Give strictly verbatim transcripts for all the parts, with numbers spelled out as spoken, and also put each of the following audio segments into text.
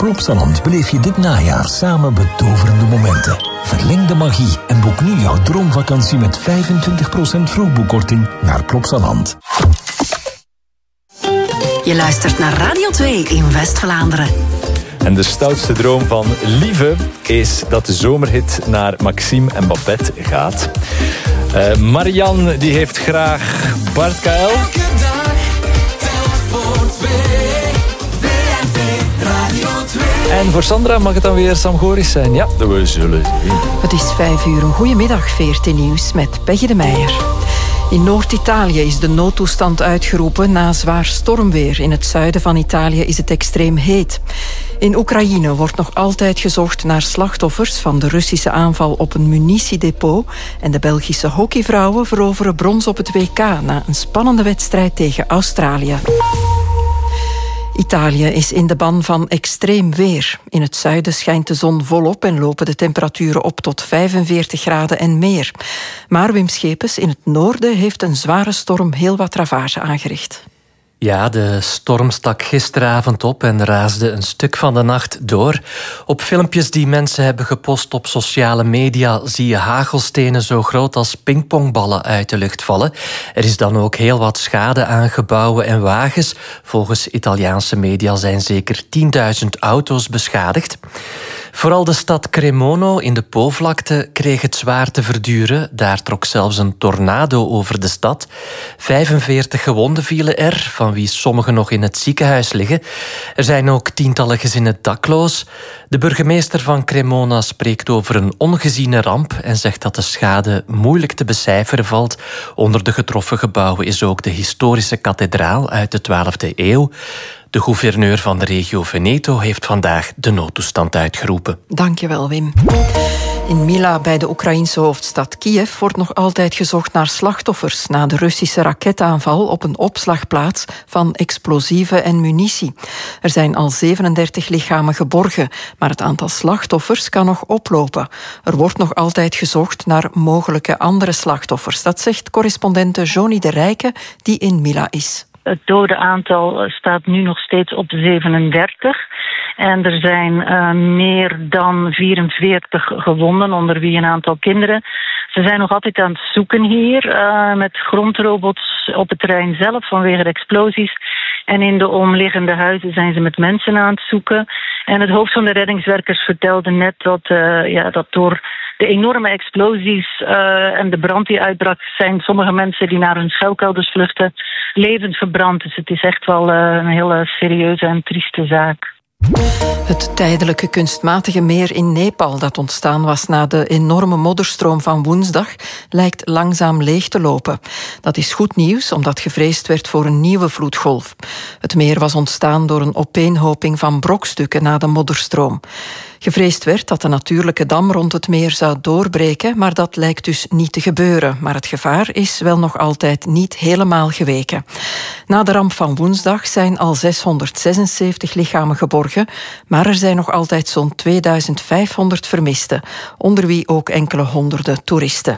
Plopsaland beleef je dit najaar samen betoverende momenten. Verleng de magie en boek nu jouw droomvakantie met vijfentwintig procent vroegboekkorting naar Plopsaland. Je luistert naar Radio twee in West-Vlaanderen. En de stoutste droom van Lieve is dat de zomerhit naar Maxime en Babette gaat. Uh, Marianne die heeft graag Bart K L. Elke dag, telt voor twee. V R T Radio twee. En voor Sandra mag het dan weer Sam Goris zijn. Ja, dat we zullen zien. Het is vijf uur. Een goedemiddag, V R T Nieuws met Peggy de Meijer. In Noord-Italië is de noodtoestand uitgeroepen na zwaar stormweer. In het zuiden van Italië is het extreem heet. In Oekraïne wordt nog altijd gezocht naar slachtoffers van de Russische aanval op een munitiedepot. En de Belgische hockeyvrouwen veroveren brons op het W K na een spannende wedstrijd tegen Australië. Italië is in de ban van extreem weer. In het zuiden schijnt de zon volop en lopen de temperaturen op tot vijfenveertig graden en meer. Maar Wim Schepens, in het noorden heeft een zware storm heel wat ravage aangericht. Ja, de storm stak gisteravond op en raasde een stuk van de nacht door. Op filmpjes die mensen hebben gepost op sociale media zie je hagelstenen zo groot als pingpongballen uit de lucht vallen. Er is dan ook heel wat schade aan gebouwen en wagens. Volgens Italiaanse media zijn zeker tienduizend auto's beschadigd. Vooral de stad Cremona in de Po-vlakte kreeg het zwaar te verduren. Daar trok zelfs een tornado over de stad. vijfenveertig gewonden vielen er, van wie sommigen nog in het ziekenhuis liggen. Er zijn ook tientallen gezinnen dakloos. De burgemeester van Cremona spreekt over een ongeziene ramp en zegt dat de schade moeilijk te becijferen valt. Onder de getroffen gebouwen is ook de historische kathedraal uit de twaalfde eeuw. De gouverneur van de regio Veneto heeft vandaag de noodtoestand uitgeroepen. Dankjewel, Wim. In Mila, bij de Oekraïnse hoofdstad Kiev, wordt nog altijd gezocht naar slachtoffers na de Russische raketaanval op een opslagplaats van explosieven en munitie. Er zijn al zevenendertig lichamen geborgen, maar het aantal slachtoffers kan nog oplopen. Er wordt nog altijd gezocht naar mogelijke andere slachtoffers. Dat zegt correspondente Joni de Rijke, die in Mila is. Het dodenaantal staat nu nog steeds op zevenendertig. En er zijn uh, meer dan vierenveertig gewonden, onder wie een aantal kinderen. Ze zijn nog altijd aan het zoeken hier, uh, met grondrobots op het terrein zelf vanwege de explosies. En in de omliggende huizen zijn ze met mensen aan het zoeken. En het hoofd van de reddingswerkers vertelde net dat, uh, ja, dat door de enorme explosies uh, en de brand die uitbrak, zijn sommige mensen die naar hun schuilkelders vluchten levend verbrand. Dus het is echt wel uh, een hele serieuze en trieste zaak. Het tijdelijke kunstmatige meer in Nepal dat ontstaan was na de enorme modderstroom van woensdag lijkt langzaam leeg te lopen. Dat is goed nieuws omdat gevreesd werd voor een nieuwe vloedgolf. Het meer was ontstaan door een opeenhoping van brokstukken na de modderstroom. Gevreesd werd dat de natuurlijke dam rond het meer zou doorbreken, maar dat lijkt dus niet te gebeuren. Maar het gevaar is wel nog altijd niet helemaal geweken. Na de ramp van woensdag zijn al zeshonderdzesenzeventig lichamen geborgen, maar er zijn nog altijd zo'n tweeduizend vijfhonderd vermisten, onder wie ook enkele honderden toeristen.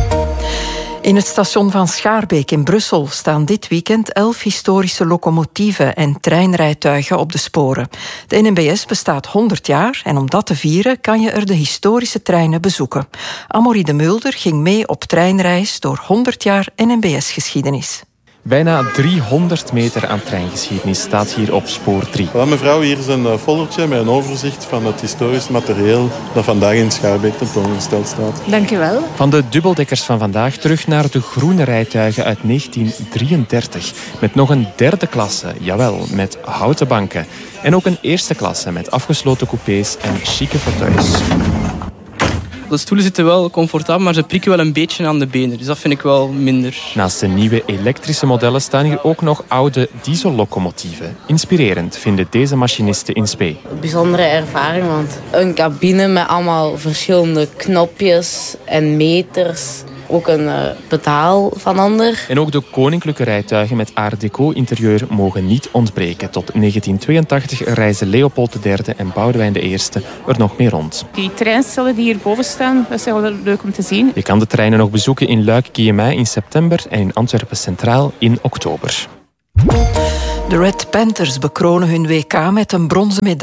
In het station van Schaarbeek in Brussel staan dit weekend elf historische locomotieven en treinrijtuigen op de sporen. De N M B S bestaat honderd jaar en om dat te vieren kan je er de historische treinen bezoeken. Amory de Mulder ging mee op treinreis door honderd jaar N M B S-geschiedenis. Bijna driehonderd meter aan treingeschiedenis staat hier op spoor drie. Voilà, mevrouw, hier is een foldertje met een overzicht van het historisch materieel dat vandaag in Schaarbeek tentoongesteld staat. Dank u wel. Van de dubbeldekkers van vandaag terug naar de groene rijtuigen uit negentien drieëndertig. Met nog een derde klasse, jawel, met houten banken. En ook een eerste klasse met afgesloten coupés en chique fauteuils. De stoelen zitten wel comfortabel, maar ze prikken wel een beetje aan de benen. Dus dat vind ik wel minder. Naast de nieuwe elektrische modellen staan hier ook nog oude diesellocomotieven. Inspirerend vinden deze machinisten in spe. Bijzondere ervaring, want een cabine met allemaal verschillende knopjes en meters. Ook een uh, pedaal van ander. En ook de koninklijke rijtuigen met art deco-interieur mogen niet ontbreken. Tot negentien tweeëntachtig reizen Leopold de derde en Boudewijn de eerste er nog mee rond. Die treinstellen die hierboven staan, dat is wel leuk om te zien. Je kan de treinen nog bezoeken in Luik-Guillemets in september en in Antwerpen Centraal in oktober. De Red Panthers bekronen hun W K met een bronzen medaille.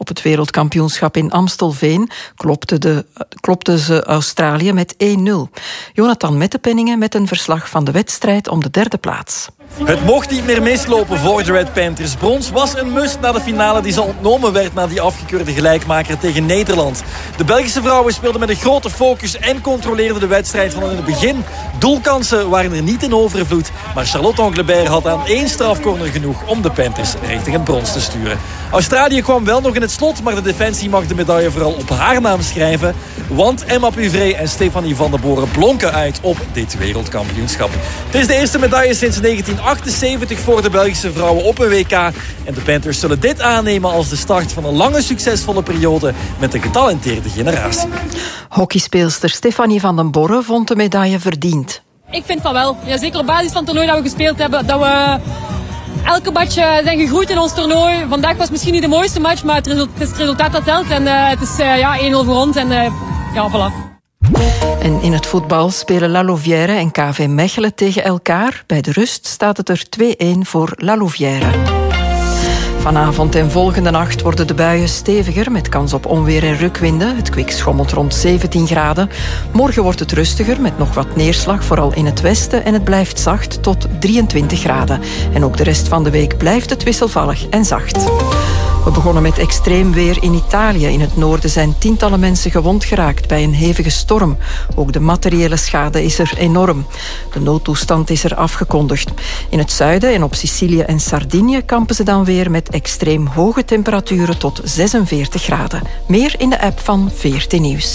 Op het wereldkampioenschap in Amstelveen klopte, de, klopte ze Australië met één nul. Jonathan Mettepenningen met een verslag van de wedstrijd om de derde plaats. Het mocht niet meer mislopen voor de Red Panthers. Brons was een must na de finale die ze ontnomen werd na die afgekeurde gelijkmaker tegen Nederland. De Belgische vrouwen speelden met een grote focus en controleerden de wedstrijd van in het begin. Doelkansen waren er niet in overvloed, maar Charlotte Anglebert had aan één strafcorner genoeg om de Panthers richting het brons te sturen. Australië kwam wel nog in het slot, maar de defensie mag de medaille vooral op haar naam schrijven. Want Emma Puvray en Stefanie van den Boren blonken uit op dit wereldkampioenschap. Het is de eerste medaille sinds negentien achtenzeventig voor de Belgische vrouwen op een W K. En de Panthers zullen dit aannemen als de start van een lange succesvolle periode met een getalenteerde generatie. Hockeyspeelster Stefanie van den Boren vond de medaille verdiend. Ik vind van wel. Ja, zeker op basis van het toernooi dat we gespeeld hebben. Dat we elke match zijn gegroeid in ons toernooi. Vandaag was misschien niet de mooiste match, maar het, result, het is het resultaat dat telt. En uh, het is uh, ja, één nul voor ons. En uh, ja, voilà. En in het voetbal spelen La Louvière en K V Mechelen tegen elkaar. Bij de rust staat het er twee-één voor La Louvière. Vanavond en volgende nacht worden de buien steviger met kans op onweer en rukwinden. Het kwik schommelt rond zeventien graden. Morgen wordt het rustiger met nog wat neerslag, vooral in het westen. En het blijft zacht tot drieëntwintig graden. En ook de rest van de week blijft het wisselvallig en zacht. We begonnen met extreem weer in Italië. In het noorden zijn tientallen mensen gewond geraakt bij een hevige storm. Ook de materiële schade is er enorm. De noodtoestand is er afgekondigd. In het zuiden en op Sicilië en Sardinië kampen ze dan weer met extreem hoge temperaturen tot zesenveertig graden. Meer in de app van veertien Nieuws.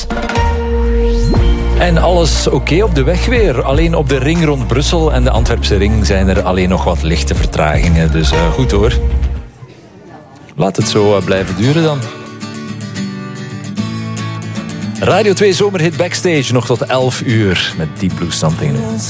En alles oké okay op de weg weer. Alleen op de ring rond Brussel en de Antwerpse ring zijn er alleen nog wat lichte vertragingen. Dus uh, goed hoor. Laat het zo blijven duren dan. Radio twee Zomerhit Backstage nog tot elf uur met Deep Blue Something.